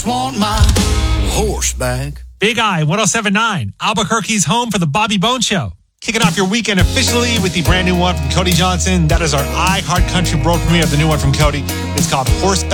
Want my horse back. Big Eye 107.9, Albuquerque's home for the Bobby Bone Show. Kicking off your weekend officially with the brand new one from Cody Johnson. That is our iHeart Country World premiere of the new one from Cody. It's called Horseback.